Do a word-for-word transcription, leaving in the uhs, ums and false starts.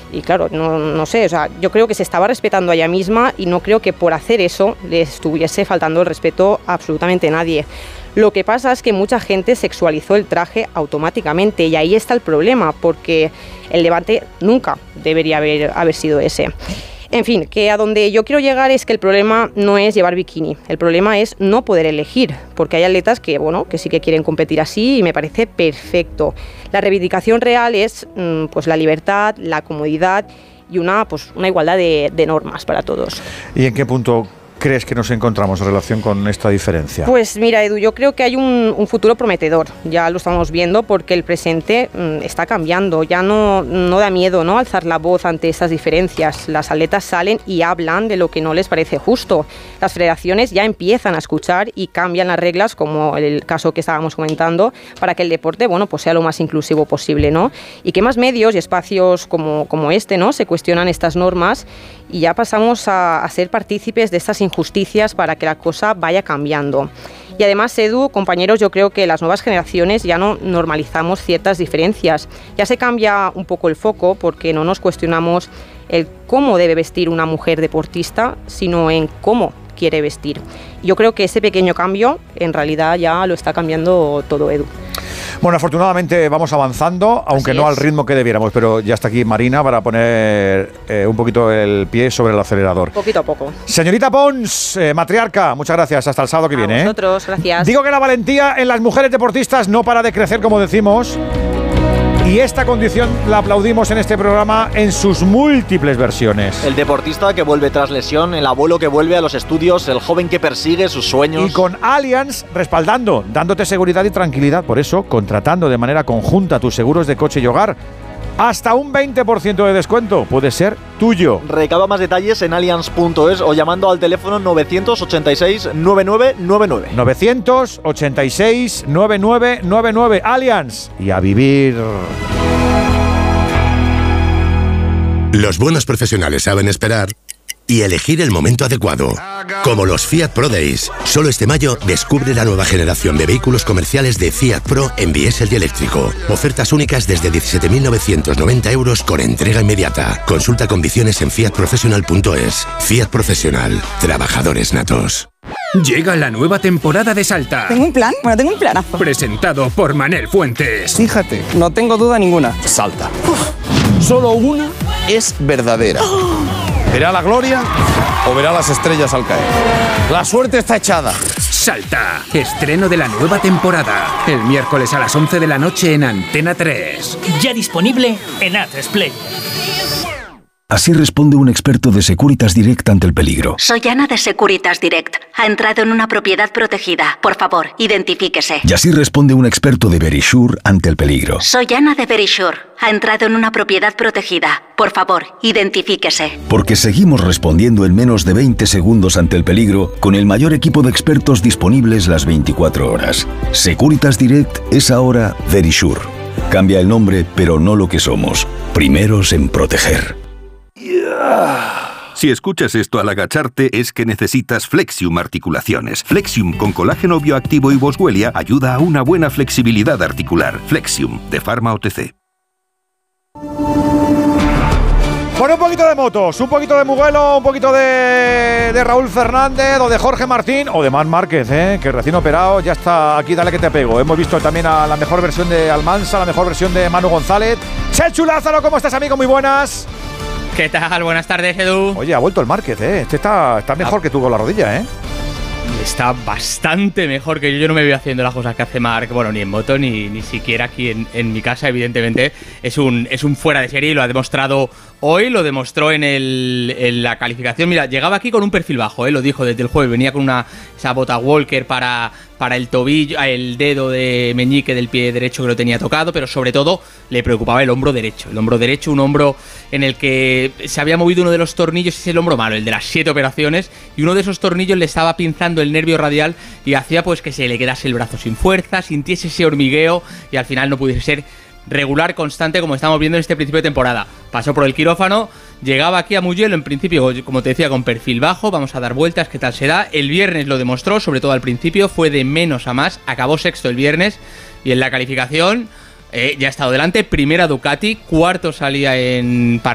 Y claro, no, no sé, o sea, yo creo que se estaba respetando a ella misma y no creo que por hacer eso le estuviese faltando el respeto a absolutamente nadie. Lo que pasa es que mucha gente sexualizó el traje automáticamente y ahí está el problema, porque el debate nunca debería haber, haber sido ese. En fin, que a donde yo quiero llegar es que el problema no es llevar bikini, el problema es no poder elegir, porque hay atletas que, bueno, que sí que quieren competir así y me parece perfecto. La reivindicación real es pues la libertad, la comodidad y una, pues, una igualdad de, de normas para todos. ¿Y en qué punto crees que nos encontramos en relación con esta diferencia? Pues mira, Edu, yo creo que hay un, un futuro prometedor, ya lo estamos viendo, porque el presente mmm, está cambiando, ya no, no da miedo, ¿no?, alzar la voz ante estas diferencias. Las atletas salen y hablan de lo que no les parece justo. Las federaciones ya empiezan a escuchar y cambian las reglas, como el caso que estábamos comentando, para que el deporte, bueno, pues sea lo más inclusivo posible, ¿no? Y que más medios y espacios como, como este, ¿no?, se cuestionan estas normas y ya pasamos a, a ser partícipes de estas injusticias para que la cosa vaya cambiando. Y además, Edu, compañeros, yo creo que las nuevas generaciones ya no normalizamos ciertas diferencias. Ya se cambia un poco el foco porque no nos cuestionamos el cómo debe vestir una mujer deportista, sino en cómo quiere vestir. Yo creo que ese pequeño cambio en realidad ya lo está cambiando todo, Edu. Bueno, afortunadamente vamos avanzando, aunque no al ritmo que debiéramos, pero ya está aquí Marina para poner eh, un poquito el pie sobre el acelerador. Poquito a poco. Señorita Pons, eh, matriarca, muchas gracias. Hasta el sábado que a viene. A vosotros, ¿eh? Gracias. Digo que la valentía en las mujeres deportistas no para de crecer, como decimos. Y esta condición la aplaudimos en este programa en sus múltiples versiones. El deportista que vuelve tras lesión, el abuelo que vuelve a los estudios, el joven que persigue sus sueños. Y con Allianz respaldando, dándote seguridad y tranquilidad. Por eso, contratando de manera conjunta tus seguros de coche y hogar, hasta un veinte por ciento de descuento puede ser tuyo. Recaba más detalles en allianz punto es o llamando al teléfono novecientos ochenta y seis, noventa y nueve noventa y nueve. novecientos ochenta y seis, noventa y nueve noventa y nueve. Allianz. Y a vivir. Los buenos profesionales saben esperar y elegir el momento adecuado. Como los Fiat Pro Days. Solo este mayo descubre la nueva generación de vehículos comerciales de Fiat Pro en diésel y eléctrico. Ofertas únicas desde diecisiete mil novecientos noventa euros con entrega inmediata. Consulta condiciones en fiat professional punto es. Fiat Profesional. Trabajadores natos. Llega la nueva temporada de Salta. ¿Tengo un plan? Bueno, tengo un planazo. Presentado por Manel Fuentes. Fíjate, no tengo duda ninguna. Salta. Uf, solo una es verdadera. Oh. ¿Verá la gloria o verá las estrellas al caer? La suerte está echada. Salta. Estreno de la nueva temporada. El miércoles a las once de la noche en Antena tres. Ya disponible en A tres Play. Así responde un experto de Securitas Direct ante el peligro. Soy Ana de Securitas Direct. Ha entrado en una propiedad protegida. Por favor, identifíquese. Y así responde un experto de Verisure ante el peligro. Soy Ana de Verisure. Ha entrado en una propiedad protegida. Por favor, identifíquese. Porque seguimos respondiendo en menos de veinte segundos ante el peligro con el mayor equipo de expertos disponibles las veinticuatro horas. Securitas Direct es ahora Verisure. Cambia el nombre, pero no lo que somos. Primeros en proteger. Si escuchas esto al agacharte es que necesitas Flexium Articulaciones. Flexium con colágeno bioactivo y boswellia ayuda a una buena flexibilidad articular. Flexium, de Pharma O T C. Bueno, un poquito de motos, un poquito de Mugello, un poquito de, de Raúl Fernández o de Jorge Martín o de Marc Márquez, ¿eh? Que recién operado ya está aquí, dale que te pego. Hemos visto también a la mejor versión de Almansa, la mejor versión de Manu González. Chechu Lázaro, ¿cómo estás, amigo? Muy buenas. ¿Qué tal? Buenas tardes, Edu. Oye, ha vuelto el Márquez, ¿eh? Este está, está mejor ah. que tú con la rodilla, ¿eh? Está bastante mejor que yo. Yo no me veo haciendo las cosas que hace Marc, bueno, ni en moto, ni, ni siquiera aquí en, en mi casa, evidentemente. Es un, es un fuera de serie y lo ha demostrado hoy, lo demostró en, el, en la calificación. Mira, llegaba aquí con un perfil bajo, ¿eh? Lo dijo desde el jueves, venía con una esa bota Walker para, para el tobillo, el dedo de meñique del pie derecho que lo tenía tocado, pero sobre todo le preocupaba el hombro derecho. El hombro derecho, un hombro en el que se había movido uno de los tornillos, es el hombro malo, el de las siete operaciones, y uno de esos tornillos le estaba pinzando el nervio radial y hacía pues que se le quedase el brazo sin fuerza, sintiese ese hormigueo y al final no pudiese ser regular, constante, como estamos viendo en este principio de temporada. Pasó por el quirófano, llegaba aquí a Mugello, en principio, como te decía, con perfil bajo, vamos a dar vueltas, qué tal se da. El viernes lo demostró, sobre todo al principio, fue de menos a más, acabó sexto el viernes y en la calificación eh, ya ha estado delante, primera Ducati, cuarto salía en parrilla.